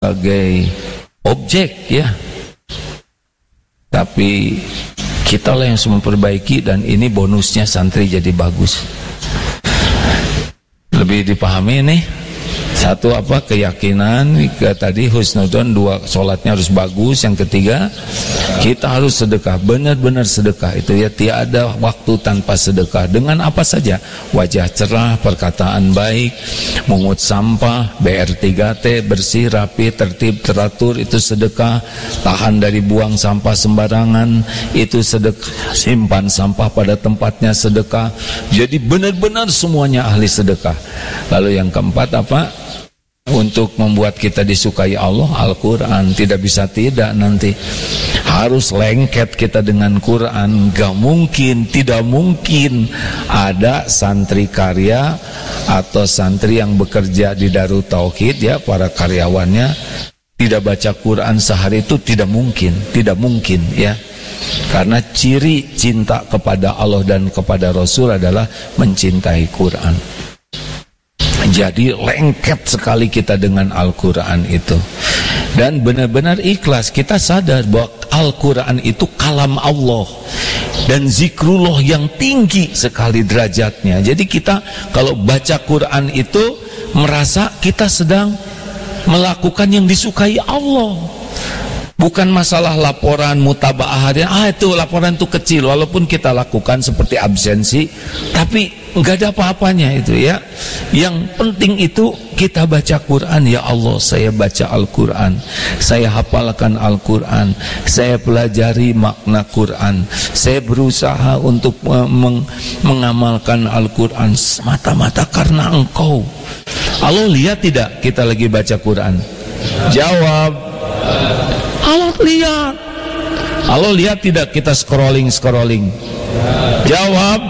sebagai objek ya. Tapi kita lah yang harus memperbaiki, dan ini bonusnya santri jadi bagus. Lebih dipahami nih. Satu apa? Keyakinan. Tadi husnudzon, dua, sholatnya harus bagus. Yang ketiga, kita harus sedekah, benar-benar sedekah itu ya. Tiada waktu tanpa sedekah. Dengan apa saja, wajah cerah, perkataan baik, mungut sampah, BR3T, bersih, rapi, tertib, teratur, itu sedekah. Tahan dari buang sampah sembarangan, itu sedekah. Simpan sampah pada tempatnya, sedekah. Jadi benar-benar semuanya ahli sedekah. Lalu yang keempat apa? Untuk membuat kita disukai Allah, Al-Quran. Tidak bisa tidak, nanti harus lengket kita dengan Quran. Gak mungkin, tidak mungkin ada santri karya atau santri yang bekerja di Darut Tauhid ya, para karyawannya tidak baca Quran sehari, itu tidak mungkin. Tidak mungkin ya. Karena ciri cinta kepada Allah dan kepada Rasul adalah mencintai Quran. Jadi lengket sekali kita dengan Al-Quran itu. Dan benar-benar ikhlas. Kita sadar bahwa Al-Quran itu kalam Allah dan zikrullah yang tinggi sekali derajatnya. Jadi kita kalau baca Quran itu merasa kita sedang melakukan yang disukai Allah. Bukan masalah laporan mutabaah harian. Itu laporan itu kecil, walaupun kita lakukan seperti absensi, tapi nggak ada apa-apanya itu ya. Yang penting itu kita baca Quran. Ya Allah, saya baca Al-Quran, saya hafalkan Al-Quran, saya pelajari makna Quran, saya berusaha untuk mengamalkan Al-Quran semata-mata karena Engkau. Allah lihat tidak kita lagi baca Quran? Jawab. Allah lihat. Allah lihat tidak kita scrolling? Jawab.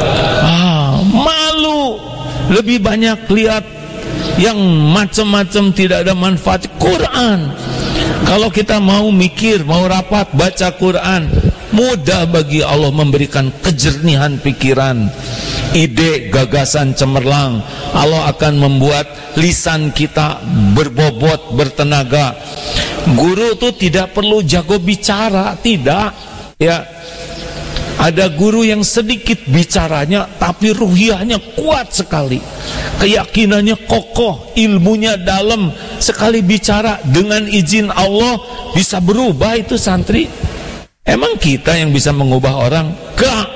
Malu. Lebih banyak lihat yang macam-macam tidak ada manfaat. Quran. Kalau kita mau mikir, mau rapat, baca Quran, mudah bagi Allah memberikan kejernihan pikiran, ide, gagasan cemerlang. Allah akan membuat lisan kita berbobot, bertenaga. Guru itu tidak perlu jago bicara, tidak ya. Ada guru yang sedikit bicaranya tapi ruhiyahnya kuat sekali, keyakinannya kokoh, ilmunya dalam. Sekali bicara dengan izin Allah bisa berubah itu santri. Emang kita yang bisa mengubah orang? Gak.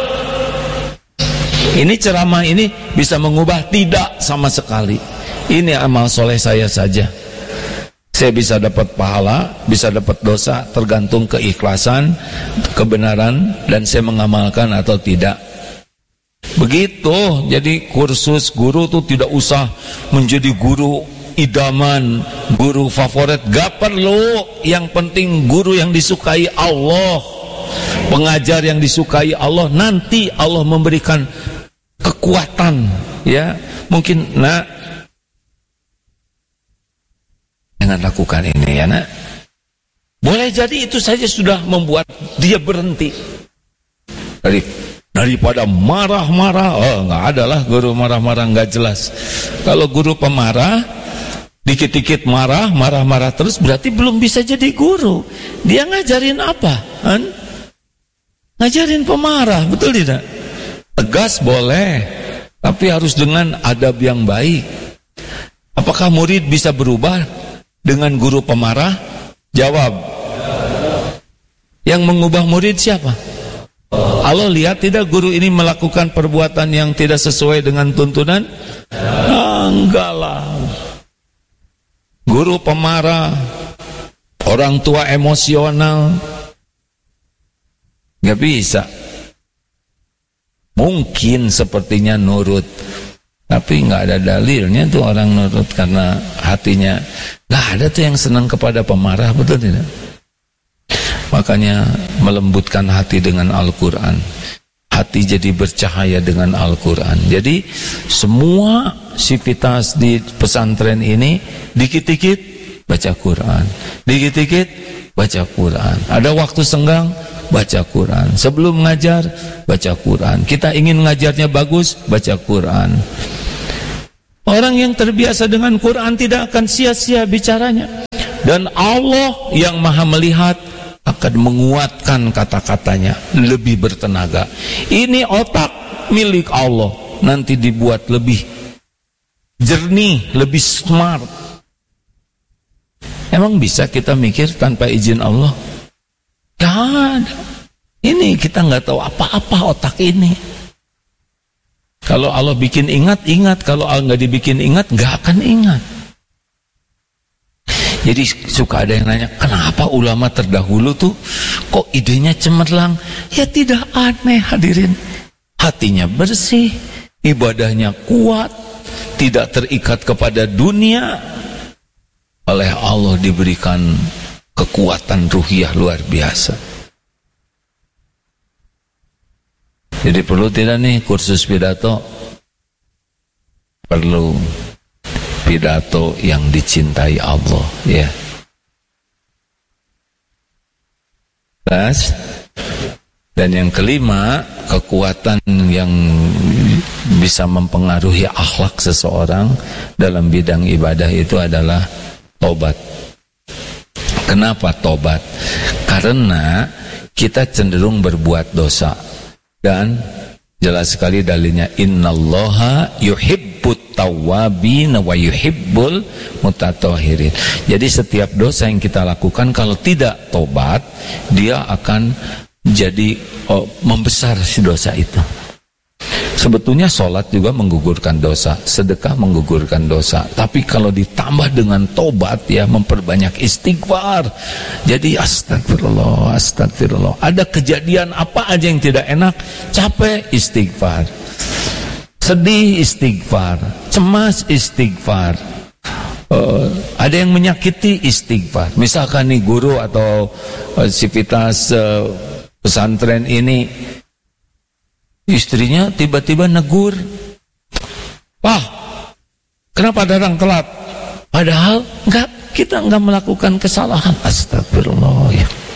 Ini ceramah ini bisa mengubah? Tidak sama sekali. Ini amal soleh saya saja. Saya bisa dapat pahala, bisa dapat dosa, tergantung keikhlasan, kebenaran, dan saya mengamalkan atau tidak. Begitu. Jadi kursus guru itu tidak usah menjadi guru idaman, guru favorit, gak perlu. Yang penting guru yang disukai Allah, pengajar yang disukai Allah. Nanti Allah memberikan kekuatan ya. Mungkin jangan lakukan ini ya nak. Boleh jadi itu saja sudah membuat dia berhenti. Daripada marah-marah, nggak ada lah guru marah-marah nggak jelas. Kalau guru pemarah, dikit-dikit marah-marah terus, berarti belum bisa jadi guru. Dia ngajarin apa? Ngajarin pemarah, betul tidak? Tegas boleh, tapi harus dengan adab yang baik. Apakah murid bisa berubah dengan guru pemarah? Jawab. Yang mengubah murid siapa? Allah lihat tidak guru ini melakukan perbuatan yang tidak sesuai dengan tuntunan? Enggak lah. Guru pemarah, orang tua emosional, nggak bisa. Mungkin sepertinya nurut, tapi nggak ada dalilnya tuh orang nurut karena hatinya. Nggak ada tuh yang senang kepada pemarah, betul tidak? Makanya melembutkan hati dengan Al-Quran. Hati jadi bercahaya dengan Al-Quran. Jadi semua sivitas di pesantren ini dikit-dikit baca Quran, dikit-dikit baca Quran. Ada waktu senggang baca Quran. Sebelum mengajar baca Quran. Kita ingin ngajarnya bagus, baca Quran. Orang yang terbiasa dengan Quran tidak akan sia-sia bicaranya. Dan Allah yang maha melihat akan menguatkan kata-katanya, lebih bertenaga. Ini otak milik Allah, nanti dibuat lebih jernih, lebih smart. Emang bisa kita mikir tanpa izin Allah? Gak ada. Ini kita nggak tahu apa-apa otak ini. Kalau Allah bikin ingat, ingat. Kalau Allah nggak dibikin ingat, nggak akan ingat. Jadi suka ada yang nanya, kenapa ulama terdahulu tuh kok idenya cemerlang? Ya tidak aneh hadirin. Hatinya bersih, ibadahnya kuat, tidak terikat kepada dunia. Oleh Allah diberikan kekuatan ruhiyah luar biasa. Jadi perlu tidak nih kursus pidato? Perlu. Pidato yang dicintai Allah, ya. Dan yang kelima, kekuatan yang bisa mempengaruhi akhlak seseorang dalam bidang ibadah itu adalah tobat. Kenapa tobat? Karena kita cenderung berbuat dosa. Dan jelas sekali dalilnya, innallaha yuhibbut tawwabin wa yuhibbul mutatahhirin. Jadi setiap dosa yang kita lakukan kalau tidak tobat, dia akan jadi membesar si dosa itu. Sebetulnya sholat juga menggugurkan dosa, sedekah menggugurkan dosa. Tapi kalau ditambah dengan tobat, ya memperbanyak istighfar. Jadi astagfirullah, astagfirullah. Ada kejadian apa aja yang tidak enak, capek istighfar, sedih istighfar, cemas istighfar, ada yang menyakiti istighfar. Misalkan nih guru atau sivitas pesantren ini, istrinya tiba-tiba negur, "Pak, kenapa datang telat?" Padahal kita enggak melakukan kesalahan. Astagfirullah.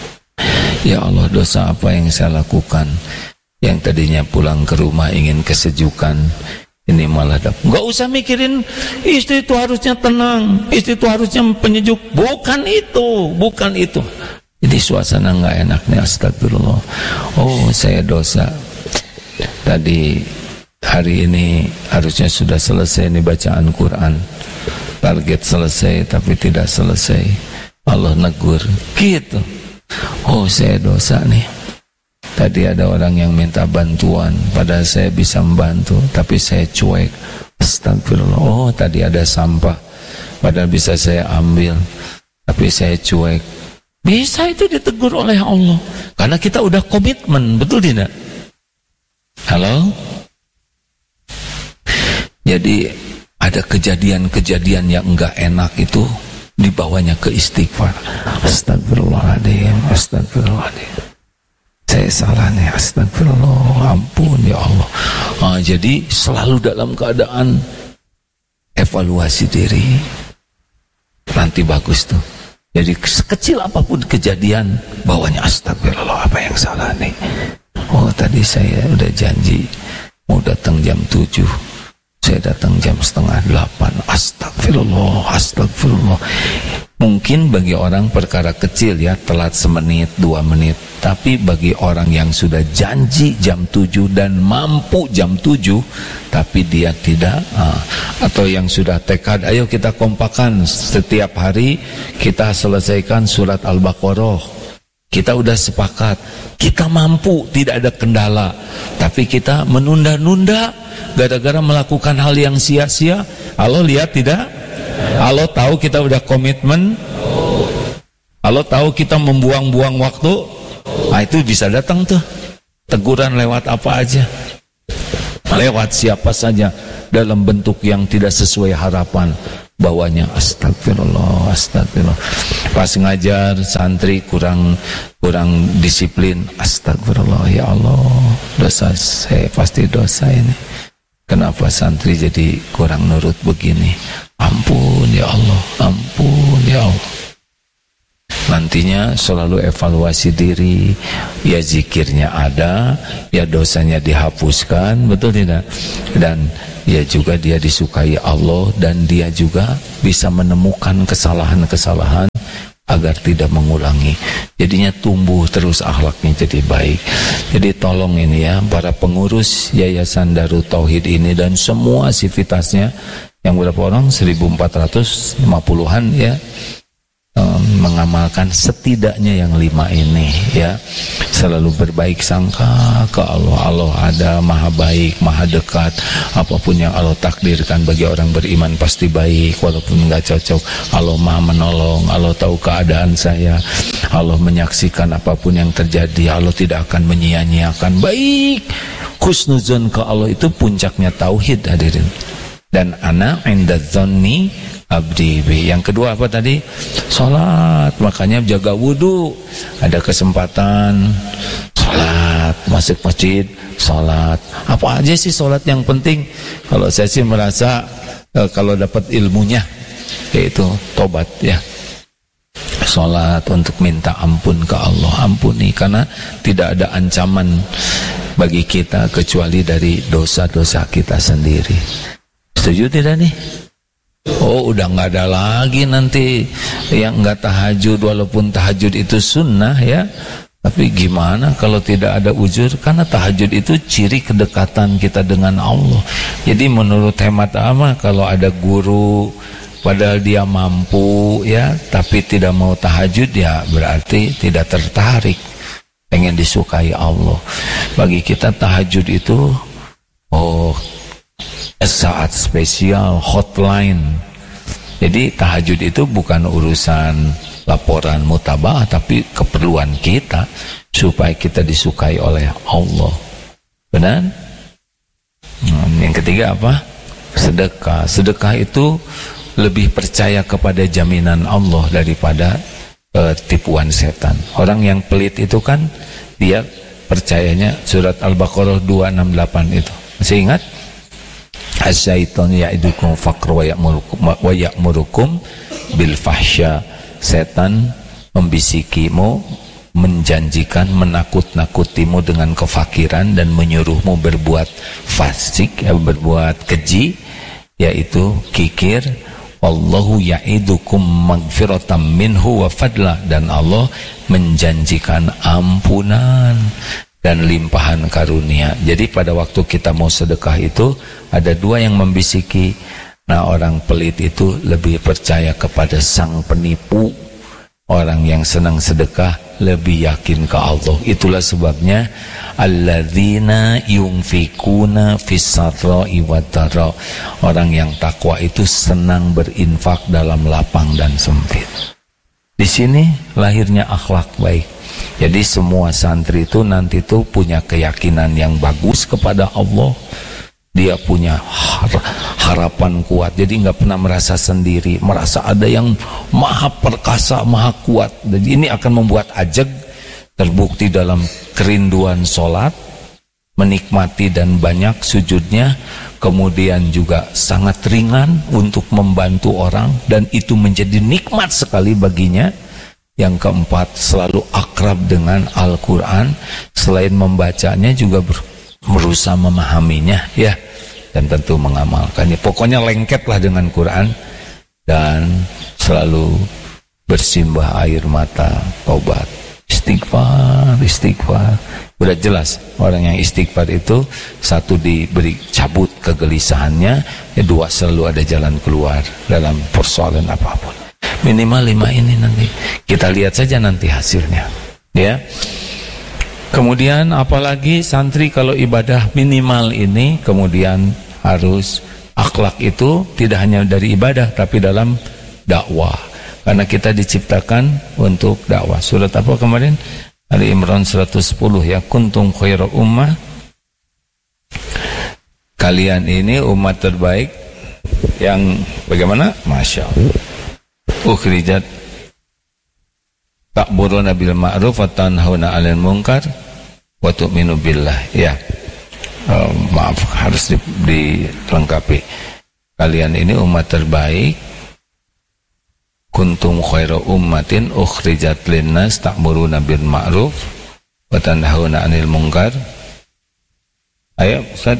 Ya Allah, dosa apa yang saya lakukan? Yang tadinya pulang ke rumah ingin kesejukan, ini malah enggak usah mikirin istri itu harusnya tenang, istri itu harusnya penyejuk. Bukan itu, bukan itu. Jadi suasana enggak enak nih. Astagfirullah. Oh, saya dosa. Tadi hari ini harusnya sudah selesai nih bacaan Quran. Target selesai tapi tidak selesai. Allah negur gitu. Oh, saya dosa nih. Tadi ada orang yang minta bantuan, padahal saya bisa membantu, tapi saya cuek. Astagfirullah. Oh, tadi ada sampah, padahal bisa saya ambil, tapi saya cuek. Bisa itu ditegur oleh Allah, karena kita udah komitmen, betul tidak? Halo? Jadi ada kejadian-kejadian yang enggak enak itu dibawanya ke istighfar. Astagfirullahaladzim, astagfirullahaladzim. Saya salah nih, astagfirullah, ampun ya Allah. Jadi selalu dalam keadaan evaluasi diri. Nanti bagus tuh. Jadi sekecil apapun kejadian, bawanya astagfirullah, apa yang salah nih? Oh, tadi saya udah janji mau datang jam 7, saya datang jam 7:30. Astagfirullah, astagfirullah. Mungkin bagi orang perkara kecil ya, telat semenit, 2 menit. Tapi bagi orang yang sudah janji jam 7 dan mampu jam 7, tapi dia tidak, atau yang sudah tekad, ayo kita kompakan setiap hari kita selesaikan surat Al-Baqarah. Kita udah sepakat, kita mampu, tidak ada kendala. Tapi kita menunda-nunda gara-gara melakukan hal yang sia-sia. Allah lihat tidak? Allah tahu kita udah komitmen. Allah tahu kita membuang-buang waktu. Nah, itu bisa datang tuh teguran lewat apa aja, lewat siapa saja, dalam bentuk yang tidak sesuai harapan. Bawanya astagfirullah, astagfirullah. Pas ngajar santri kurang disiplin, astagfirullah, ya Allah, dosa saya, pasti dosa ini. Kenapa santri jadi kurang nurut begini? Ampun ya Allah, ampun ya Allah. Nantinya selalu evaluasi diri, ya zikirnya ada, ya dosanya dihapuskan, betul tidak? Dan ya juga dia disukai Allah, dan dia juga bisa menemukan kesalahan-kesalahan agar tidak mengulangi. Jadinya tumbuh terus akhlaknya jadi baik. Jadi tolong ini ya, para pengurus Yayasan Darut Tauhid ini dan semua sivitasnya, yang berapa orang? 1450-an ya, mengamalkan setidaknya yang 5 ini ya. Selalu berbaik sangka ke Allah. Allah ada, maha baik, maha dekat. Apapun yang Allah takdirkan bagi orang beriman pasti baik, walaupun nggak cocok. Allah maha menolong, Allah tahu keadaan saya, Allah menyaksikan apapun yang terjadi, Allah tidak akan menyia-nyiakan. Baik, husnuzon ke Allah itu puncaknya tauhid, hadirin. Dan ana inda dzanni abdi bi. Yang kedua apa tadi? Salat. Makanya jaga wudu. Ada kesempatan salat, masuk masjid, salat. Apa aja sih salat yang penting? Kalau saya sih merasa kalau dapat ilmunya, yaitu tobat ya. Salat untuk minta ampun ke Allah, ampuni, karena tidak ada ancaman bagi kita kecuali dari dosa-dosa kita sendiri. Setuju tidak nih? Oh, udah nggak ada lagi nanti yang nggak tahajud, walaupun tahajud itu sunnah ya. Tapi gimana kalau tidak ada uzur? Karena tahajud itu ciri kedekatan kita dengan Allah. Jadi menurut hemat ama, kalau ada guru padahal dia mampu ya, tapi tidak mau tahajud, ya berarti tidak tertarik, pengen disukai Allah. Bagi kita tahajud itu saat spesial, hotline. Jadi tahajud itu bukan urusan laporan mutaba'ah, tapi keperluan kita supaya kita disukai oleh Allah. Benar? Yang ketiga apa? Sedekah. Sedekah itu lebih percaya kepada jaminan Allah daripada tipuan setan. Orang yang pelit itu kan dia percayanya surat Al-Baqarah 268 itu. Masih ingat? Asyaiton ya'idukum faqra wa ya'murukum bil fahsya. Setan membisikimu, menjanjikan, menakut-nakutimu dengan kefakiran dan menyuruhmu berbuat fasik, berbuat keji, yaitu kikir. Wallahu ya'idukum magfiratan minhu wa fadla, dan Allah menjanjikan ampunan dan limpahan karunia. Jadi pada waktu kita mau sedekah itu ada dua yang membisiki. Nah, orang pelit itu lebih percaya kepada sang penipu. Orang yang senang sedekah lebih yakin ke Allah. Itulah sebabnya alladzina yunfikuna fis-sarra'i wad-dharra. Orang yang takwa itu senang berinfak dalam lapang dan sempit. Di sini lahirnya akhlak baik. Jadi semua santri itu nanti tuh punya keyakinan yang bagus kepada Allah. Dia punya harapan kuat. Jadi nggak pernah merasa sendiri, merasa ada yang maha perkasa, maha kuat. Jadi ini akan membuat ajeg, terbukti dalam kerinduan sholat, menikmati dan banyak sujudnya, kemudian juga sangat ringan untuk membantu orang, dan itu menjadi nikmat sekali baginya. Yang keempat, selalu akrab dengan Al-Quran, selain membacanya juga berusaha memahaminya ya, dan tentu mengamalkannya. Pokoknya lengketlah dengan Quran dan selalu bersimbah air mata taubat, istighfar. Udah jelas orang yang istighfar itu, satu diberi cabut kegelisahannya, kedua selalu ada jalan keluar dalam persoalan apapun. Minimal 5 ini nanti kita lihat saja nanti hasilnya ya. Kemudian apalagi santri kalau ibadah minimal ini, kemudian harus akhlak itu tidak hanya dari ibadah tapi dalam dakwah, karena kita diciptakan untuk dakwah. Surat apa kemarin? Ali Imran 110 ya, kuntum khairu ummah, kalian ini umat terbaik yang bagaimana? Masya Allah. Ukhrijat ta'muruna bil ma'ruf wa tanhauna 'anil munkar wa tu'minu billah ya. Maaf, harus dilengkapi. Kalian ini umat terbaik, kuntum khairu ummatin ukhrijat linnas ta'muruna bil ma'ruf wa tanhauna 'anil munkar. Ayo Ustaz,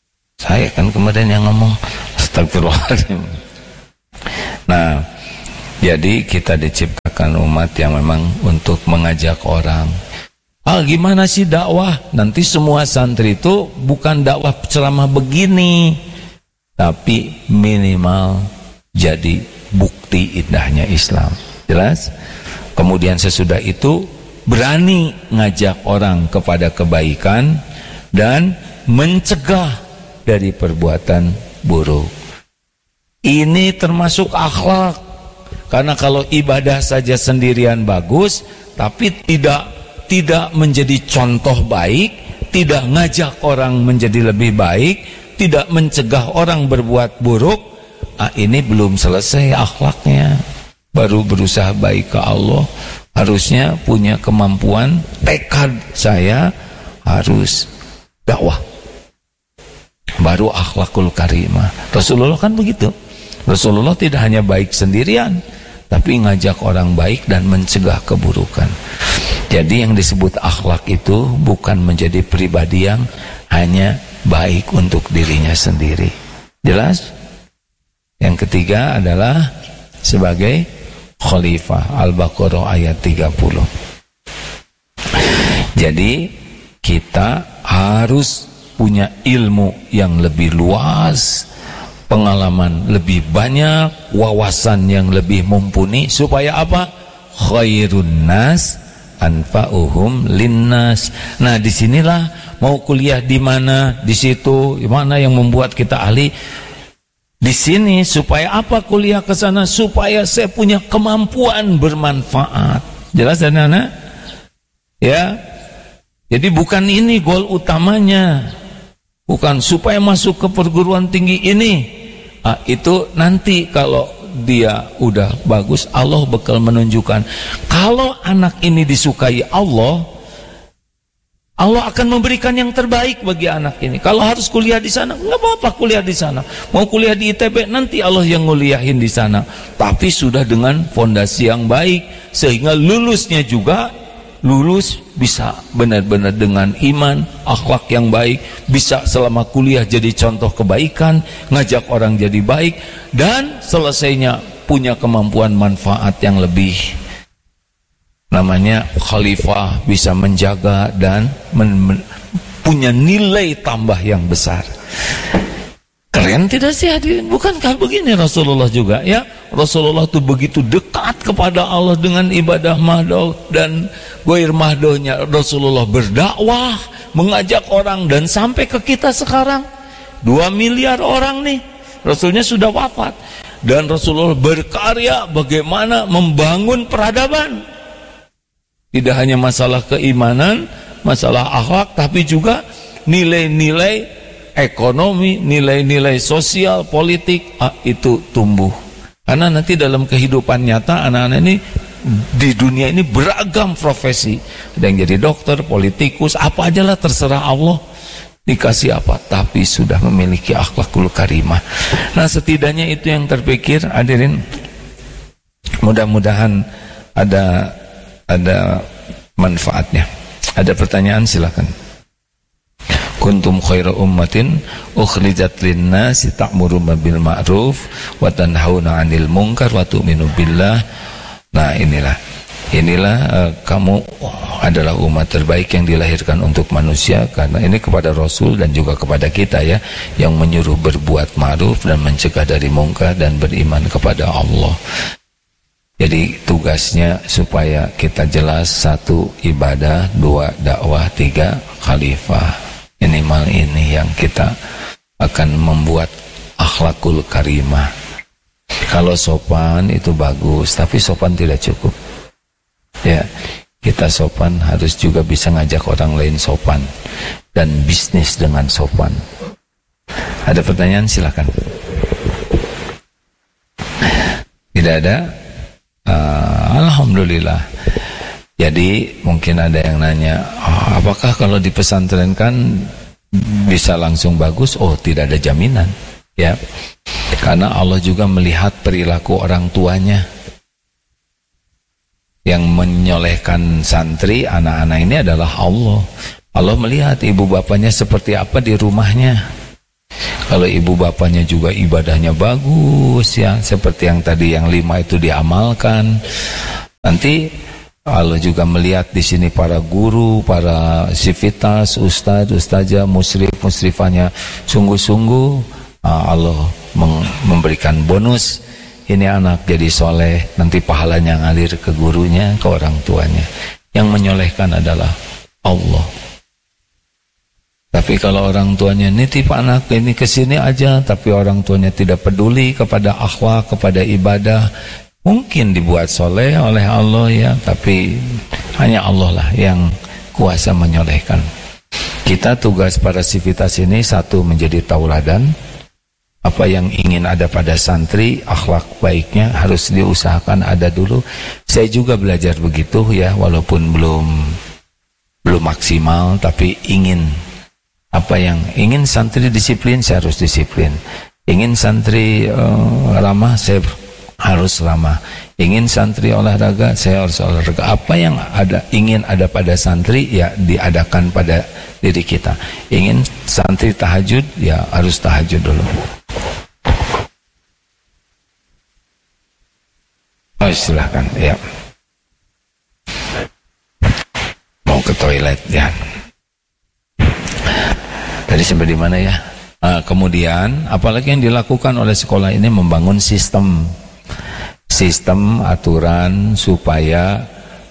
saya kan kemarin yang ngomong, astagfirullahaladzim. Nah, Jadi kita diciptakan umat yang memang untuk mengajak orang. Gimana sih dakwah? Nanti semua santri itu bukan dakwah ceramah begini, tapi minimal jadi bukti indahnya Islam. Jelas? Kemudian sesudah itu berani ngajak orang kepada kebaikan dan mencegah dari perbuatan buruk. Ini termasuk akhlak. Karena kalau ibadah saja sendirian bagus, tapi tidak menjadi contoh baik, tidak ngajak orang menjadi lebih baik, tidak mencegah orang berbuat buruk, ini belum selesai akhlaknya. Baru berusaha baik ke Allah, harusnya punya kemampuan, tekad saya harus dakwah. Baru akhlakul karimah. Rasulullah kan begitu. Rasulullah tidak hanya baik sendirian, tapi ngajak orang baik dan mencegah keburukan. Jadi yang disebut akhlak itu bukan menjadi pribadi yang hanya baik untuk dirinya sendiri. Jelas? Yang ketiga adalah sebagai khalifah. Al-Baqarah ayat 30. Jadi kita harus punya ilmu yang lebih luas, pengalaman lebih banyak, wawasan yang lebih mumpuni, supaya apa? Khairun nas anfa'uhum linnas. Nah, disinilah mau kuliah di mana, di situ, di mana yang membuat kita ahli. Di sini supaya apa kuliah ke sana? Supaya saya punya kemampuan bermanfaat. Jelas anak-anak? Ya. Jadi bukan ini goal utamanya. Bukan supaya masuk ke perguruan tinggi ini. Itu nanti kalau dia udah bagus, Allah bakal menunjukkan. Kalau anak ini disukai Allah, Allah akan memberikan yang terbaik bagi anak ini. Kalau harus kuliah di sana, nggak apa-apa kuliah di sana. Mau kuliah di ITB, nanti Allah yang nguliahin di sana. Tapi sudah dengan fondasi yang baik, sehingga lulusnya juga lulus bisa benar-benar dengan iman, akhlak yang baik, bisa selama kuliah jadi contoh kebaikan, ngajak orang jadi baik, dan selesainya punya kemampuan manfaat yang lebih. Namanya khalifah, bisa menjaga dan punya nilai tambah yang besar. Keren tidak sih hadirin? Bukankah begini Rasulullah juga ya? Rasulullah itu begitu dekat kepada Allah dengan ibadah mahdoh dan goir mahdohnya. Rasulullah berdakwah, mengajak orang, dan sampai ke kita sekarang 2 miliar orang nih. Rasulnya sudah wafat, dan Rasulullah berkarya bagaimana membangun peradaban. Tidak hanya masalah keimanan, masalah akhlak, tapi juga nilai-nilai ekonomi, nilai-nilai sosial, politik, itu tumbuh. Karena nanti dalam kehidupan nyata anak-anak ini di dunia ini beragam profesi. Ada yang jadi dokter, politikus, apa aja lah, terserah Allah dikasih apa, tapi sudah memiliki akhlakul karimah. Nah, setidaknya itu yang terpikir. Hadirin, mudah-mudahan ada manfaatnya. Ada pertanyaan, silakan. Kuntum khaira ummatin ukhrijat linnasi ta'muruna bil ma'ruf wa tanhauna 'anil munkar wa tu'minu billah. Nah, inilah kamu adalah umat terbaik yang dilahirkan untuk manusia, karena ini kepada Rasul dan juga kepada kita ya, yang menyuruh berbuat ma'ruf dan mencegah dari munkar dan beriman kepada Allah. Jadi tugasnya supaya kita jelas: 1 ibadah, 2 dakwah, 3 khalifah. Minimal ini yang kita akan membuat akhlakul karimah. Kalau sopan itu bagus, tapi sopan tidak cukup. Ya, kita sopan harus juga bisa ngajak orang lain sopan dan bisnis dengan sopan. Ada pertanyaan, silakan. Tidak ada? Alhamdulillah. Jadi mungkin ada yang nanya, apakah kalau di pesantren kan bisa langsung bagus? Oh, tidak ada jaminan ya, karena Allah juga melihat perilaku orang tuanya. Yang menyolehkan santri, anak-anak ini adalah Allah. Allah melihat ibu bapaknya seperti apa di rumahnya. Kalau ibu bapaknya juga ibadahnya bagus ya, seperti yang tadi yang 5 itu diamalkan, nanti Allah juga melihat di sini para guru, para sivitas, ustadz, ustazah, musyrif, musrifahnya sungguh-sungguh, Allah memberikan bonus. Ini anak jadi soleh, nanti pahalanya ngalir ke gurunya, ke orang tuanya. Yang menyolehkan adalah Allah. Tapi kalau orang tuanya nitip anak ini ke sini aja, tapi orang tuanya tidak peduli kepada akhlak, kepada ibadah, mungkin dibuat soleh oleh Allah ya, tapi hanya Allah lah yang kuasa menyolehkan. Kita tugas para sivitas ini, satu, menjadi tauladan. Apa yang ingin ada pada santri, akhlak baiknya harus diusahakan ada dulu. Saya juga belajar begitu ya, walaupun belum maksimal, tapi ingin santri disiplin, saya harus disiplin. Ingin santri ramah, saya harus ramah. Ingin santri olahraga, saya harus olahraga. Apa yang ingin ada pada santri, ya diadakan pada diri kita. Ingin santri tahajud, ya harus tahajud dulu. Oh, silahkan ya. Mau ke toilet ya. Tadi sampai di mana ya? Kemudian apalagi yang dilakukan oleh sekolah ini, membangun sistem aturan supaya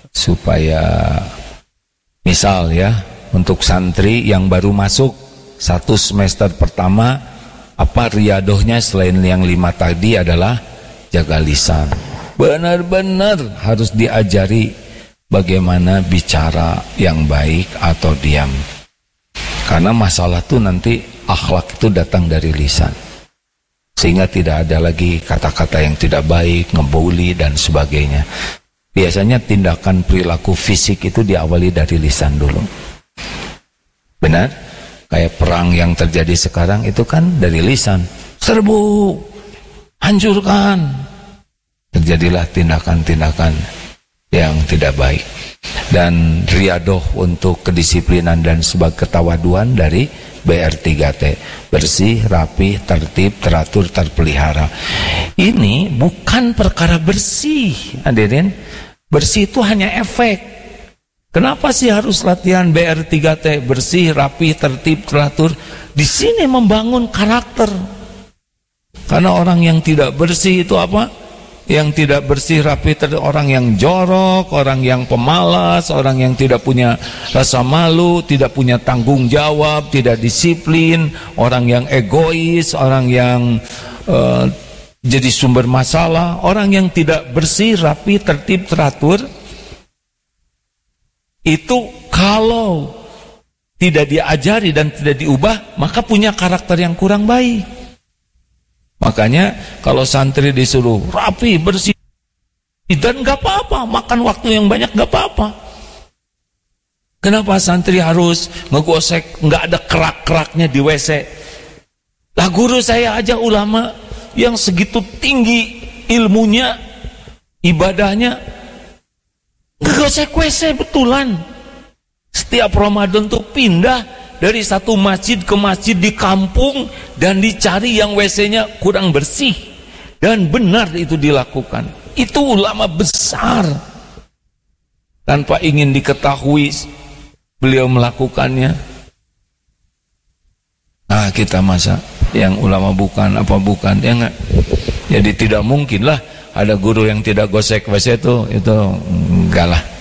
misal ya, untuk santri yang baru masuk 1 semester pertama, apa riadohnya selain yang 5 tadi adalah jaga lisan. Benar-benar harus diajari bagaimana bicara yang baik atau diam. Karena masalah itu nanti akhlak itu datang dari lisan. Sehingga tidak ada lagi kata-kata yang tidak baik, ngebully dan sebagainya. Biasanya tindakan perilaku fisik itu diawali dari lisan dulu. Benar? Kayak perang yang terjadi sekarang itu kan dari lisan. Serbu, hancurkan. Terjadilah tindakan-tindakan yang tidak baik. Dan riadoh untuk kedisiplinan dan sebagai ketawaduan dari BR3T, bersih, rapi, tertib, teratur, terpelihara. Ini bukan perkara bersih, hadirin. Bersih itu hanya efek. Kenapa sih harus latihan BR3T, bersih, rapi, tertib, teratur? Di sini membangun karakter. Karena orang yang tidak bersih itu apa? Yang tidak bersih, rapi, orang yang jorok, orang yang pemalas, orang yang tidak punya rasa malu, tidak punya tanggung jawab, tidak disiplin, orang yang egois, orang yang jadi sumber masalah. Orang yang tidak bersih, rapi, tertib, teratur, itu kalau tidak diajari dan tidak diubah, maka punya karakter yang kurang baik. Makanya kalau santri disuruh rapi, bersih, dan gak apa-apa, makan waktu yang banyak gak apa-apa. Kenapa santri harus ngegosek, gak ada kerak-keraknya di WC? Lah guru saya aja ulama yang segitu tinggi ilmunya, ibadahnya, ngegosek WC betulan. Setiap Ramadan tuh pindah dari satu masjid ke masjid di kampung dan dicari yang WC-nya kurang bersih, dan benar itu dilakukan. Itu ulama besar. Tanpa ingin diketahui beliau melakukannya. Nah, kita masa yang ulama bukan apa bukan, ya enggak? Jadi tidak mungkin lah ada guru yang tidak gosek WC itu enggak lah.